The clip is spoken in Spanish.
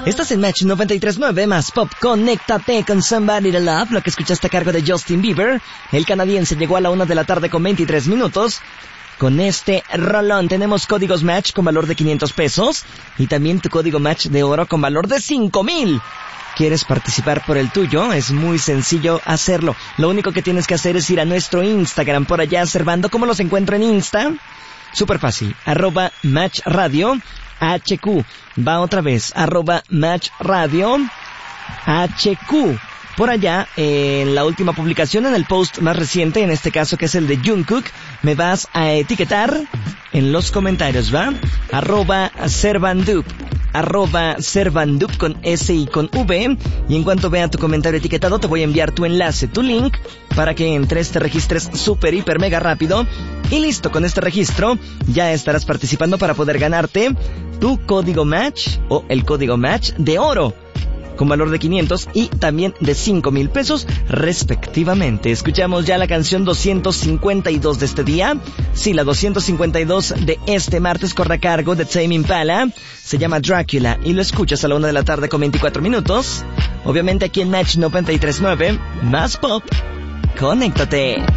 Estás en Match 93.9 más Pop. Conéctate con Somebody to Love. Lo que escuchaste a cargo de Justin Bieber. El canadiense llegó a la 1 de la tarde con 23 minutos. Con este rolón tenemos códigos Match con valor de 500 pesos. Y también tu código Match de oro con valor de 5,000. ¿Quieres participar por el tuyo? Es muy sencillo hacerlo. Lo único que tienes que hacer es ir a nuestro Instagram. Por allá, Servando. ¿Cómo los encuentro en Insta? Súper fácil. @MatchRadio. HQ. Va otra vez. @MatchRadio. HQ. Por allá, en la última publicación, en el post más reciente, en este caso que es el de Jungkook, me vas a etiquetar en los comentarios, ¿va? @Servandup. @Servandup con S y con V. Y en cuanto vea tu comentario etiquetado, te voy a enviar tu enlace, tu link, para que entres, te registres súper, hiper, mega rápido. Y listo, con este registro ya estarás participando para poder ganarte tu código Match o el código Match de oro, con valor de 500 y también de 5,000 pesos respectivamente. Escuchamos ya la canción 252 de este día. Sí, la 252 de este martes corre a cargo de Tame Impala. Se llama Dracula y lo escuchas a la 1 de la tarde con 24 minutos. Obviamente aquí en Match 93.9, más Pop. Conéctate.